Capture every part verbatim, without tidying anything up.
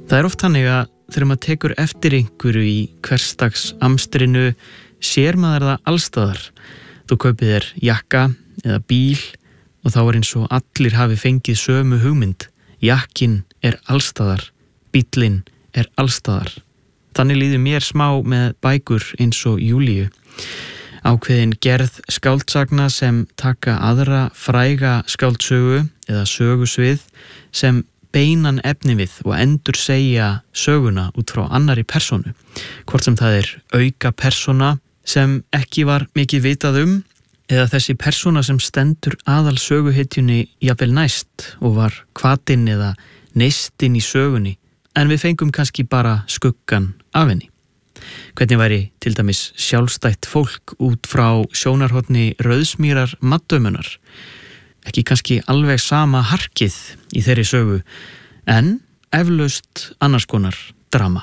Það er oft þannig að þegar maður tekur eftir einhverju í hversdags amstrinu sér maður það allstaðar. Þú kaupir þér jakka eða bíl og þá er eins og allir hafi fengið sömu hugmynd. Jakkin er allstaðar, bíllinn er allstaðar. Þannig líður mér smá með bækur eins og Júlíu. Ákveðin gerð skáldsagna sem taka aðra fræga skáldsögu eða sögusvið sem beinan efni við og endur segja söguna út frá annari persónu. Hvort sem það er auka persóna sem ekki var mikið vitað um eða þessi persóna sem stendur aðal söguhetjunni jafnvel næst og var hvatinn eða neistinn í sögunni en við fengum kannski bara skuggan af henni. Hvernig væri til dæmis sjálfstætt fólk út frá sjónarhorni rauðsmýrar maddömunar? Ekki kannski alveg sama harkið í þeirri sögu, en eflaust annars konar drama.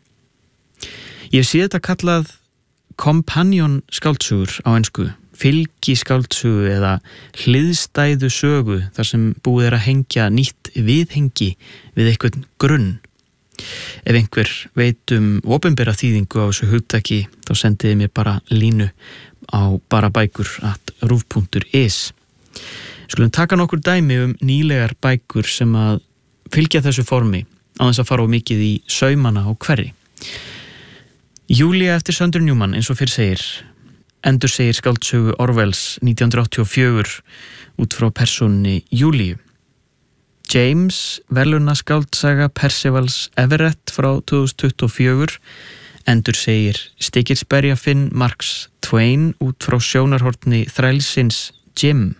Ég sé þetta kallað companion skáldsögur á ensku, fylgi skáldsögu eða hliðstæðu sögu þar sem búið er að hengja nýtt viðhengi við einhvern grunn. Ef einhver veit um opinbera þýðingu á þessu hugtaki, þá sendiði mér bara línu á barabækur at rúv punktur is. Skulum taka nokkur dæmi um nýlegar bækur sem að fylgja þessu formi á þess að fara á mikið í saumana á hverri. Júlía eftir Söndru Newman, eins og fyrr segir, endur segir skáldsögu Orwells nítján hundruð áttatíu og fjögur út frá persónunni Júlíu. James, verðlauna skáldsaga Percivals Everett frá tvö þúsund tuttugu og fjögur, endur segir Stikilsberja Finn Marks Twain út frá sjónarhorni þrælsins Jim.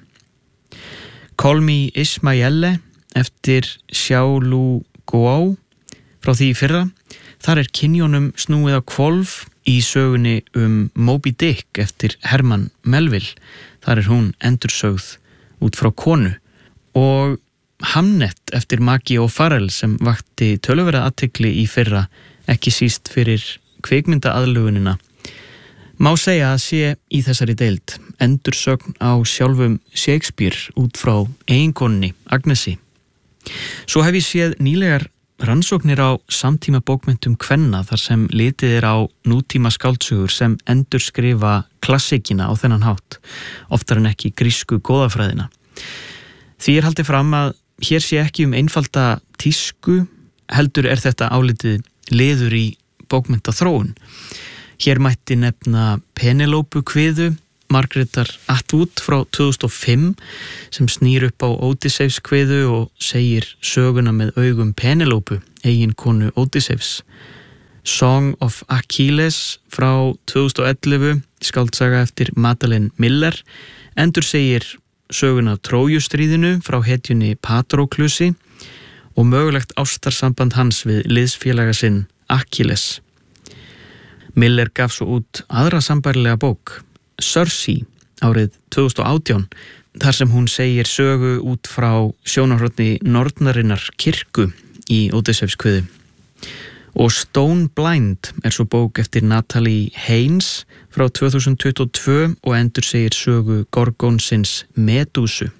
Call Me Ismaelle eftir Xiaolu Guo frá því í fyrra. Þar er kynjónum snúið á hvolf í sögunni um Moby Dick eftir Herman Melville. Þar er hún endursögð út frá konu. Og Hamnet eftir Maggie O'Farrell sem vakti töluverða athygli í fyrra, ekki síst fyrir kvikmyndaaðlögunina. Má segja að sé í þessari deild endursögn á sjálfum Shakespeare út frá eiginkonnunni Agnesi. Svo hef ég séð nýlegar rannsóknir á samtíma bókmenntum kvenna þar sem litið er á nútíma skáldsögur sem endurskrifa klassikina á þennan hátt, oftar en ekki grísku goðafræðina. Því er haldið fram að hér sé ekki um einfalda tísku, heldur er þetta álitið liður í bókmenntaþróun. Hér mætti nefna Penelope kviðu Margaretar Atwood frá tvö þúsund og fimm sem snýr upp á Ódysseifs kviðu og segir söguna með augum Penelope, eiginkonu Ódysseifs. Song of Achilles frá tvö þúsund og ellefu, skáldsaga eftir Madeleine Miller, endur segir söguna Trójustríðinu frá hetjunni Patroklusi og mögulegt ástarsamband hans við liðsfélaga sinn Achilles. Miller gaf svo út aðra sambærilega bók, Circe, árið tvö þúsund og átján, þar sem hún segir sögu út frá sjónarhorni nornarinnar kirkju í Ódysseifs kviðu. Og Stone Blind er svo bók eftir Natalie Haynes frá tvö þúsund tuttugu og tvö og endur segir sögu Gorgonsins Medúsu.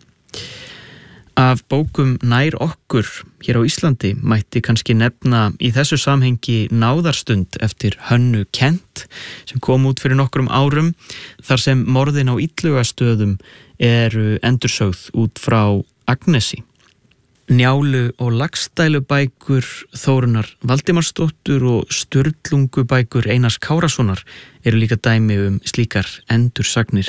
Af bókum nær okkur hér á Íslandi mætti kannski nefna í þessu samhengi Náðarstund eftir Hönnu Kent sem kom út fyrir nokkrum árum þar sem morðin á Illugastöðum eru endursögð út frá Agnesi. Njálu og Laxdælubækur Þórunnar Valdimarsdóttur og Sturlungubækur Einars Kárasonar eru líka dæmi um slíkar endursagnir.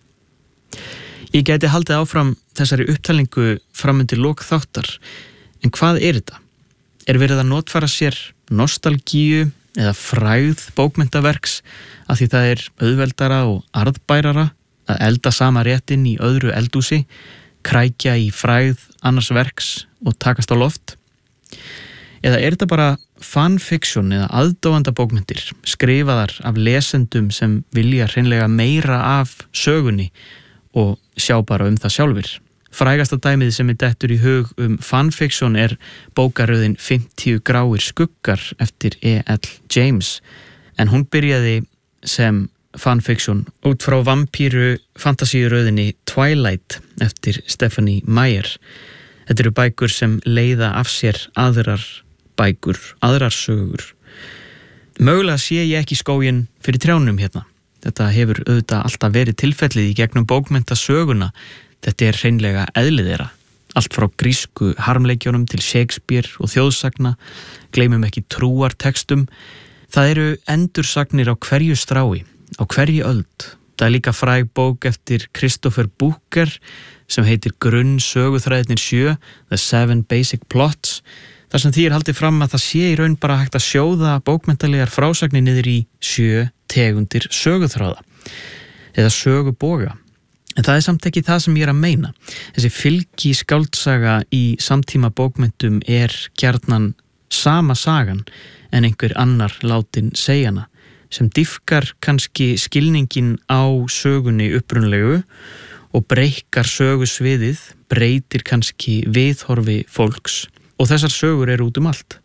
Ég gæti haldið áfram þessari upptalningu framundir lok þáttar, en hvað er þetta? Er verið að notfæra sér nostalgíu eða frægð bókmenntaverks af því það er auðveldara og arðbærara að elda sama réttinn í öðru eldhúsi, krækja í frægð annars verks og takast á loft? Eða er þetta bara fanfiction eða aðdáanda bókmenntir, skrifaðar af lesendum sem vilja hreinlega meira af sögunni og sjá bara um það sjálfur? Frægasta dæmið sem er dettur í hug um fanfiction er bókaröðin fimmtíu gráir skuggar eftir E L James, en hún byrjaði sem fanfiction út frá vampíru fantasíuröðinni Twilight eftir Stephanie Meyer. Þetta eru bækur sem leiða af sér aðrar bækur, aðrar sögur. Mögulega sé ég ekki skóginn fyrir trjánum hérna. Þetta hefur auðvitað alltaf verið tilfellið í gegnum bókmenntasöguna. Þetta er hreinlega eðlið þeirra. Allt frá grísku harmleikjunum til Shakespeare og þjóðsagna, gleymum ekki trúartekstum. Það eru endursagnir á hverju strái, á hverju öld. Það er líka fræg bók eftir Christopher Booker sem heitir Grunn söguþræðirnir sjö, The Seven Basic Plots, þar sem því er haldið fram að það sé í raun bara hægt að sjóða bókmenntalegar frásagnir niður í sjö tegundir söguþráða eða söguboga. En það er samt ekki það sem ég er að meina. Þessi fylgi skáldsaga í samtíma bókmenntum er gjarnan sama sagan en einhver annar látin segjana, sem dýfkar kannski skilningin á sögunni upprunalegu og breikar sögusviðið, breytir kannski viðhorfi fólks og þessar sögur eru út um allt.